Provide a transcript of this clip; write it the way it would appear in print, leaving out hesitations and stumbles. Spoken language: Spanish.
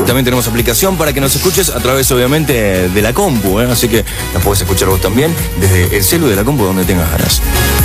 También tenemos aplicación para que nos escuches a través, obviamente, de la compu, ¿eh? Así que nos podés escuchar vos también desde el celu de la compu donde tengas ganas.